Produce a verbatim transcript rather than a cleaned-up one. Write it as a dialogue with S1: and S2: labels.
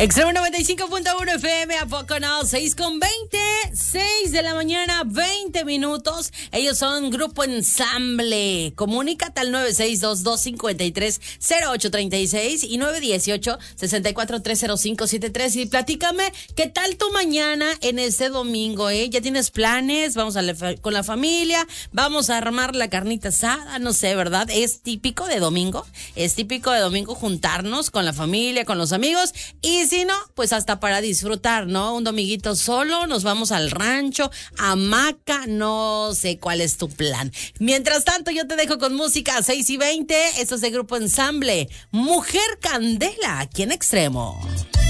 S1: Extremo noventa y cinco punto uno F M, ¿a poco no? seis con veinte, seis de la mañana, veinte minutos. Ellos son Grupo Ensamble. Comunícate al nueve seis dos dos cinco tres cero ocho tres seis y nueve uno ocho seis cuatro tres cero cinco siete tres. Y platícame, ¿qué tal tu mañana en este domingo, eh? ¿Ya tienes planes? ¿Vamos a la fa- con la familia? ¿Vamos a armar la carnita asada? No sé, ¿verdad? Es típico de domingo. Es típico de domingo juntarnos con la familia, con los amigos. Y si no, pues hasta para disfrutar, ¿no? Un dominguito solo, nos vamos al rancho, hamaca, no sé cuál es tu plan. Mientras tanto, yo te dejo con música seis y veinte. Esto es de Grupo Ensamble. Mujer Candela, aquí en Extremo.